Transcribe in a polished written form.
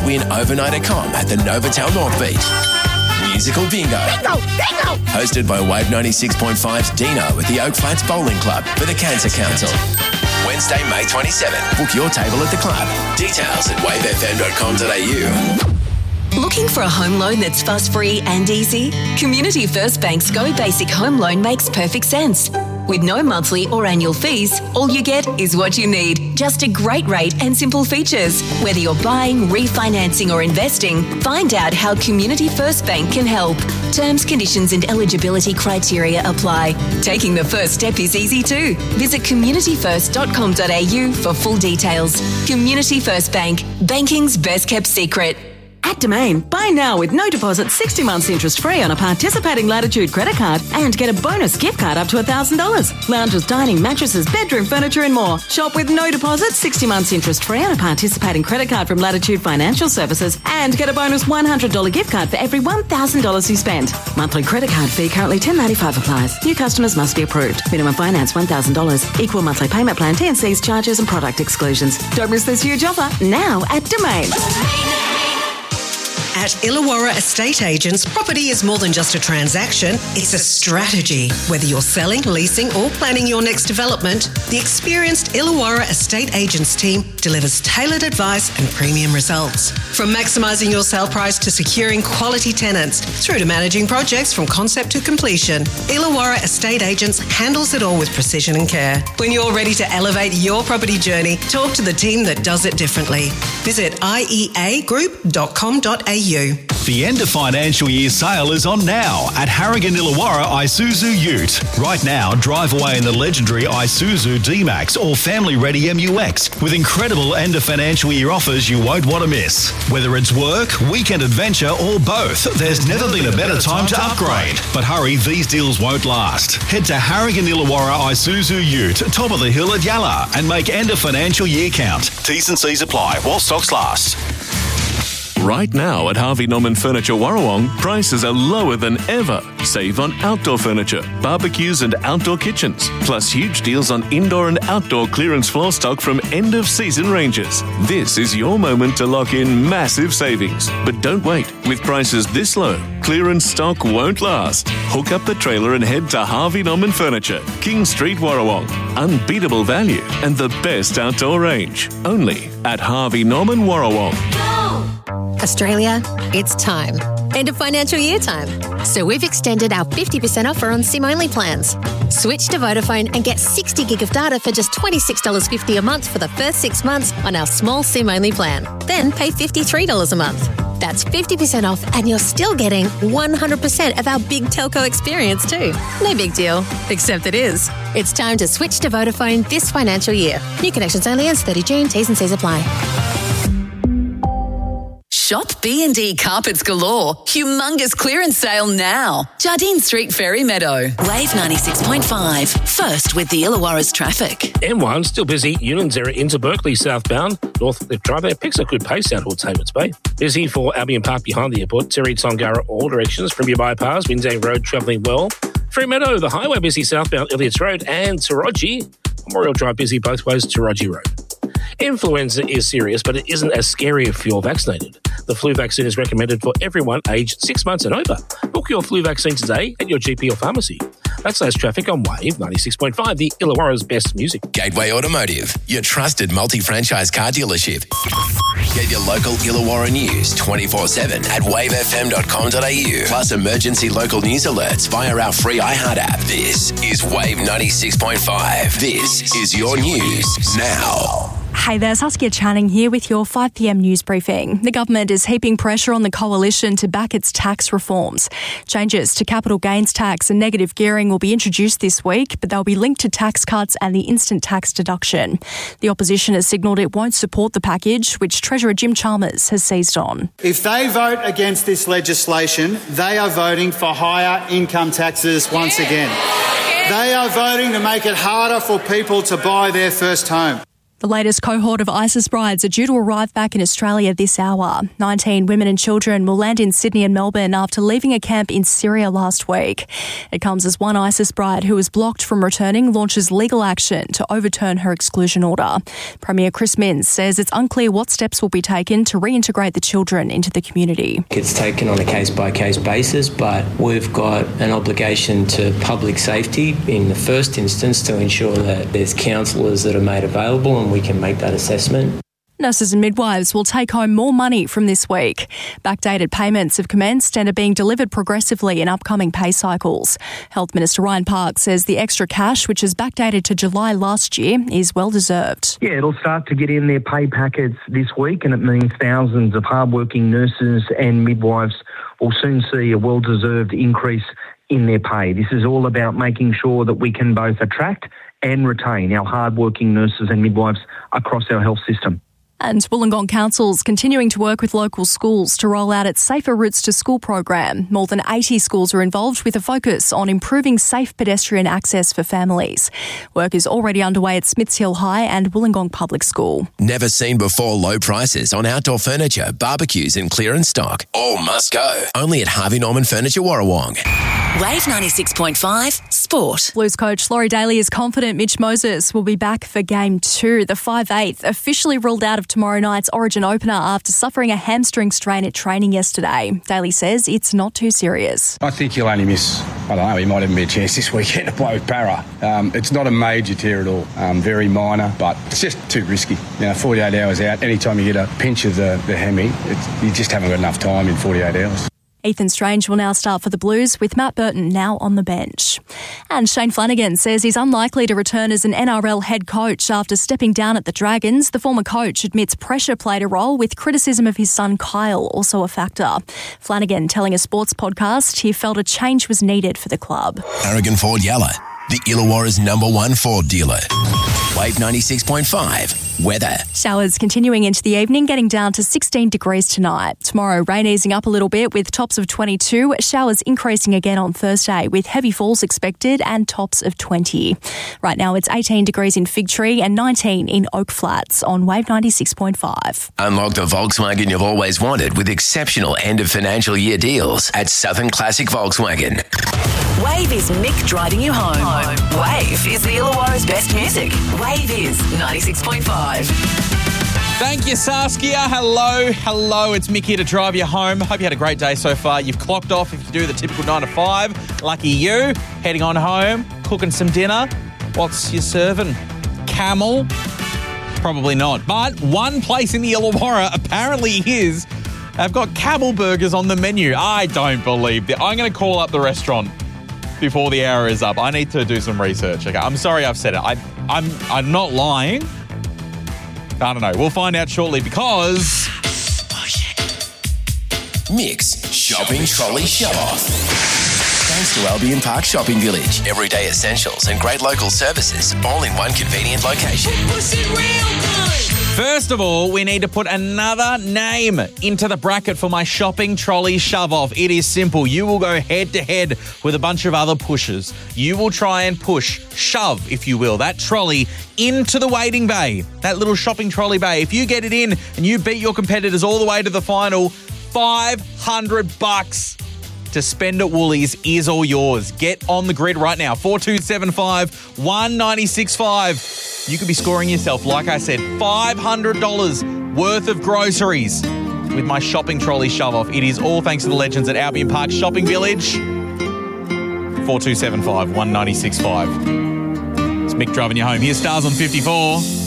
win overnight at Com at the Novotel North Beach. Musical Bingo. Bingo! Hosted by Wave 96.5's Dino at the Oak Flats Bowling Club for the Cancer Council. Wednesday, May 27. Book your table at the club. Details at wavefm.com.au. Looking for a home loan that's fuss-free and easy? Community First Bank's Go Basic Home Loan makes perfect sense. With no monthly or annual fees, all you get is what you need. Just a great rate and simple features. Whether you're buying, refinancing or investing, find out how Community First Bank can help. Terms, conditions and eligibility criteria apply. Taking the first step is easy too. Visit communityfirst.com.au for full details. Community First Bank, banking's best kept secret. At Domain, buy now with no deposit, 60 months interest free on a participating Latitude credit card and get a bonus gift card up to $1,000. Lounges, dining, mattresses, bedroom furniture and more. Shop with no deposit, 60 months interest free on a participating credit card from Latitude Financial Services and get a bonus $100 gift card for every $1,000 you spend. Monthly credit card fee currently $10.95 applies. New customers must be approved. Minimum finance $1,000. Equal monthly payment plan, T&Cs, charges and product exclusions. Don't miss this huge offer now at Domain. At Illawarra Estate Agents, property is more than just a transaction, it's a strategy. Whether you're selling, leasing or planning your next development, the experienced Illawarra Estate Agents team delivers tailored advice and premium results. From maximising your sale price to securing quality tenants, through to managing projects from concept to completion, Illawarra Estate Agents handles it all with precision and care. When you're ready to elevate your property journey, talk to the team that does it differently. Visit ieagroup.com.au. The end of financial year sale is on now at Harrigan Illawarra Isuzu Ute. Right now, drive away in the legendary Isuzu D-Max or family-ready MUX with incredible end of financial year offers you won't want to miss. Whether it's work, weekend adventure or both, there's never been a better time to upgrade. But hurry, these deals won't last. Head to Harrigan Illawarra Isuzu Ute, top of the hill at Yalla, and make end of financial year count. T's and C's apply while stocks last. Right now at Harvey Norman Furniture Warrawong, prices are lower than ever. Save on outdoor furniture, barbecues and outdoor kitchens, plus huge deals on indoor and outdoor clearance floor stock from end-of-season ranges. This is your moment to lock in massive savings. But don't wait. With prices this low, clearance stock won't last. Hook up the trailer and head to Harvey Norman Furniture, King Street, Warrawong. Unbeatable value and the best outdoor range. Only at Harvey Norman Warrawong. Australia, it's time. End of financial year time. So we've extended our 50% offer on SIM-only plans. Switch to Vodafone and get 60 gig of data for just $26.50 a month for the first 6 months on our small SIM-only plan. Then pay $53 a month. That's 50% off and you're still getting 100% of our big telco experience too. No big deal, except it is. It's time to switch to Vodafone this financial year. New connections only ends 30 June. T's and C's apply. Shop B&D Carpets Galore. Humongous clearance sale now. Jardine Street, Ferry Meadow. Wave 96.5. First with the Illawarra's traffic. M1 still busy. Unions Area into Berkeley southbound. North Lift Drive there picks a good pace out towards Haywards Bay. Busy for Albion Park behind the airport. Terry Tongara all directions from your bypass. Windsay Road travelling well. Ferry Meadow, the highway busy southbound Elliots Road and Taraji. Memorial Drive busy both ways to Taraji Road. Influenza is serious, but it isn't as scary if you're vaccinated. The flu vaccine is recommended for everyone aged 6 months and over. Book your flu vaccine today at your GP or pharmacy. That's less traffic on Wave 96.5, the Illawarra's best music. Gateway Automotive, your trusted multi-franchise car dealership. Get your local Illawarra news 24/7 at wavefm.com.au. Plus emergency local news alerts via our free iHeart app. This is Wave 96.5. This is your news now. Hey there, Saskia Channing here with your 5 p.m. news briefing. The government is heaping pressure on the coalition to back its tax reforms. Changes to capital gains tax and negative gearing will be introduced this week, but they'll be linked to tax cuts and the instant tax deduction. The opposition has signalled it won't support the package, which Treasurer Jim Chalmers has seized on. If they vote against this legislation, they are voting for higher income taxes once again. They are voting to make it harder for people to buy their first home. The latest cohort of ISIS brides are due to arrive back in Australia this hour. 19 women and children will land in Sydney and Melbourne after leaving a camp in Syria last week. It comes as one ISIS bride who was blocked from returning launches legal action to overturn her exclusion order. Premier Chris Minns says it's unclear what steps will be taken to reintegrate the children into the community. It's taken on a case-by-case basis, but we've got an obligation to public safety in the first instance to ensure that there's counsellors that are made available and we can make that assessment. Nurses and midwives will take home more money from this week. Backdated payments have commenced and are being delivered progressively in upcoming pay cycles. Health Minister Ryan Park says the extra cash, which is backdated to July last year, is well deserved. Yeah, it'll start to get in their pay packets this week, and it means thousands of hardworking nurses and midwives will soon see a well-deserved increase in their pay. This is all about making sure that we can both attract and retain our hardworking nurses and midwives across our health system. And Wollongong Council's continuing to work with local schools to roll out its Safer Routes to School program. More than 80 schools are involved with a focus on improving safe pedestrian access for families. Work is already underway at Smiths Hill High and Wollongong Public School. Never seen before low prices on outdoor furniture, barbecues and clearance stock. All must go. Only at Harvey Norman Furniture Warrawong. Wave 96.5 Sport. Blues coach Laurie Daly is confident Mitch Moses will be back for Game 2. The 5'8" officially ruled out of tomorrow night's Origin opener after suffering a hamstring strain at training yesterday. Daly says it's not too serious. I think he'll only miss, I don't know, he might even be a chance this weekend to play with Para. It's not a major tear at all, very minor, but it's just too risky. 48 hours out, anytime you get a pinch of the hemi, you just haven't got enough time in 48 hours. Ethan Strange will now start for the Blues, with Matt Burton now on the bench. And Shane Flanagan says he's unlikely to return as an NRL head coach after stepping down at the Dragons. The former coach admits pressure played a role, with criticism of his son Kyle also a factor. Flanagan telling a sports podcast he felt a change was needed for the club. Harrigan Ford Yalla, the Illawarra's #1 Ford dealer. Wave 96.5 weather. Showers continuing into the evening, getting down to 16 degrees tonight. Tomorrow, rain easing up a little bit with tops of 22. Showers increasing again on Thursday with heavy falls expected and tops of 20. Right now, it's 18 degrees in Fig Tree and 19 in Oak Flats on Wave 96.5. Unlock the Volkswagen you've always wanted with exceptional end of financial year deals at Southern Classic Volkswagen. Wave is Mick driving you home. Wave is the Illawarra's best music. Wave is 96.5. Thank you, Saskia. Hello. It's Mick here to drive you home. Hope you had a great day so far. You've clocked off if you do the typical 9 to 5. Lucky you. Heading on home, cooking some dinner. What's you serving? Camel? Probably not. But one place in the Illawarra apparently is. They've got camel burgers on the menu. I don't believe that. I'm going to call up the restaurant before the hour is up. I need to do some research. Okay, I'm sorry I've said it. I'm not lying. I don't know. We'll find out shortly because... Mix Shopping Trolley Shove-Off. Thanks to Albion Park Shopping Village. Everyday essentials and great local services, all in one convenient location. First of all, we need to put another name into the bracket for my shopping trolley shove-off. It is simple. You will go head-to-head with a bunch of other pushers. You will try and shove, if you will, that trolley into the waiting bay, that little shopping trolley bay. If you get it in and you beat your competitors all the way to the final, $500 to spend at Woolies is all yours. Get on the grid right now. 4275 1965. You could be scoring yourself, like I said, $500 worth of groceries with my shopping trolley shove-off. It is all thanks to the legends at Albion Park Shopping Village. 4275 1965. It's Mick driving you home. Here's Stars on 54.